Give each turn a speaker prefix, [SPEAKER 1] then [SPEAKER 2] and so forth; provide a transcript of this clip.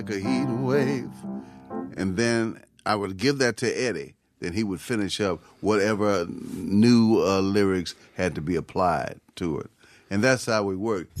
[SPEAKER 1] a heat wave, and then I would give that to Eddie. Then he would finish up whatever new lyrics had to be applied to it. And that's how we worked.